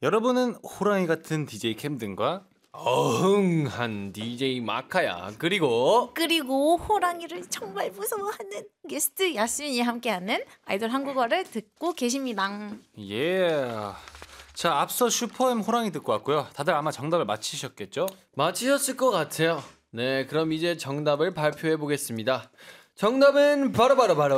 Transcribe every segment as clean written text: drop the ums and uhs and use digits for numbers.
여러분은 호랑이 같은 DJ 캠든과 어흥한 DJ 마카야. 그리고 호랑이를 정말 무서워하는 게스트 야스민이 함께하는 아이돌 한국어를 듣고 계십니다. 예. 자, 앞서 슈퍼엠 호랑이 듣고 왔고요. 다들 아마 정답을 맞히셨겠죠? 맞히셨을 것 같아요. 네, 그럼 이제 정답을 발표해 보겠습니다. 정답은 바로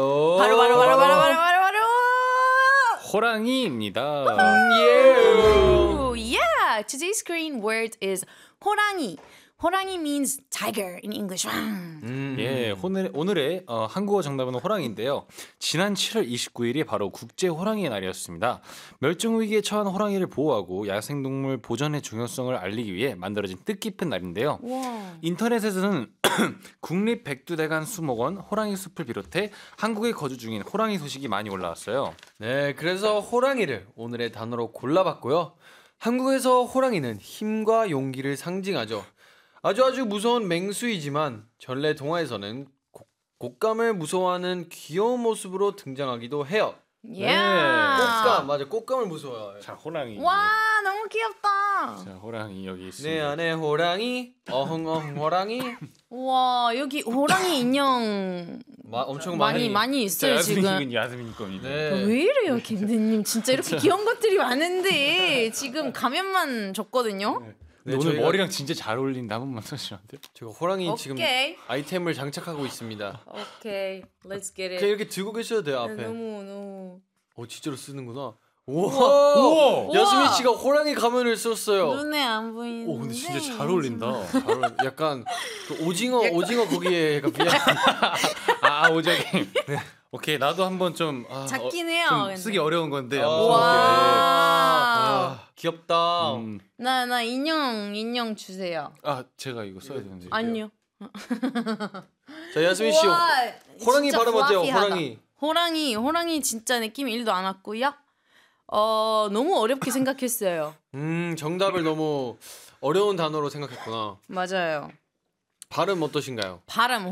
호랑이입니다. Oh, yeah, today's Korean word is 호랑이. 호랑이 means tiger in English. 예, 오늘의 한국어 정답은 호랑이인데요. 지난 7월 29일이 바로 국제 호랑이의 날이었습니다. 멸종 위기에 처한 호랑이를 보호하고 야생동물 보존의 중요성을 알리기 위해 만들어진 뜻깊은 날인데요. 와. 인터넷에서는 국립백두대간 수목원 호랑이 숲을 비롯해 한국에 거주 중인 호랑이 소식이 많이 올라왔어요. 네, 그래서 호랑이를 오늘의 단어로 골라봤고요. 한국에서 호랑이는 힘과 용기를 상징하죠. 아주 무서운 맹수이지만 전래 동화에서는 곶감을 무서워하는 귀여운 모습으로 등장하기도 해요. Yeah. 맞아, 곶감을 무서워해요. 자, 호랑이. 와, 너무 귀엽다. 자, 호랑이 여기 있습니다. 내 안에 호랑이, 어흥 호랑이. 와, 여기 호랑이 인형 엄청 많이 있어요, 지금. 야스민 겁니다. 네. 왜 이래요, 김대님? 진짜 이렇게 귀여운 것들이 많은데 지금 가면만 줬거든요. 근데 오늘 머리랑 진짜 잘 어울린다. 한 번만 써주시면 안 돼요? 제가 호랑이 지금 오케이. 아이템을 장착하고 있습니다. 오케이, let's get it. 그냥 이렇게 들고 계셔도 돼요, 앞에. 너무. 진짜로 쓰는구나. 우와! 야스민 씨가 호랑이 가면을 썼어요. 눈에 안 보이는데. 오, 근데 진짜 잘 어울린다. 약간 그 오징어 거기에 약간 오징어. 네. 오케이, 나도 한번 좀 작긴 해요. 좀 근데. 쓰기 어려운 건데. 와. 귀엽다. 나 인형 주세요. 제가 이거 써야 되는데. 아니요. 자, 야스민 씨 호랑이 진짜 발음하세요. 플라피하다. 호랑이 진짜 느낌 1도 안 왔고요. 너무 어렵게 생각했어요. 정답을 너무 어려운 단어로 생각했구나. 맞아요. 발음 어떠신가요? 발음